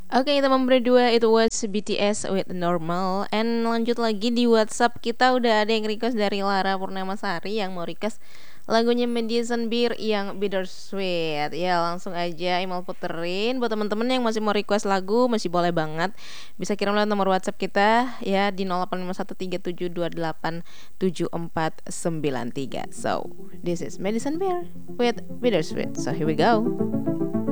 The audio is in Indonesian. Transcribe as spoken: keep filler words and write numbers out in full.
Oke, teman berdua, itu was B T S with Normal. And lanjut lagi di WhatsApp, kita udah ada yang request dari Lara Purnamasari yang mau request lagunya Madison Beer yang Bittersweet. Ya, langsung aja Imal puterin. Buat teman-teman yang masih mau request lagu, masih boleh banget. Bisa kirim lewat nomor WhatsApp kita ya di nol delapan lima satu tiga tujuh dua delapan tujuh empat sembilan tiga. So, this is Madison Beer with Bittersweet. So, here we go.